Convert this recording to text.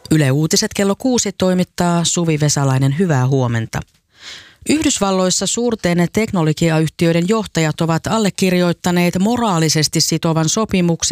Yle Uutiset kello 6 toimittaa Suvi Vesalainen. Hyvää huomenta. Yhdysvalloissa suurten teknologiayhtiöiden johtajat ovat allekirjoittaneet moraalisesti sitovan sopimuksen